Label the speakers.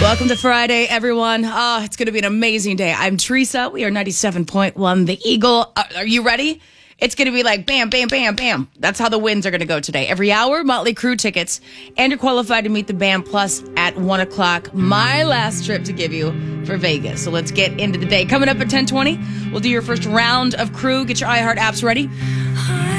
Speaker 1: Welcome to Friday, everyone. It's going to be an amazing day. I'm Teresa. We are 97.1 The Eagle. Are you ready? It's going to be like bam, bam, bam, bam. That's how the wins are going to go today. Every hour, Motley Crue tickets. And you're qualified to meet the band plus at 1 o'clock. My last trip to give you for Vegas. So let's get into the day. Coming up at 10:20, we'll do your first round of Crue. Get your iHeart apps ready.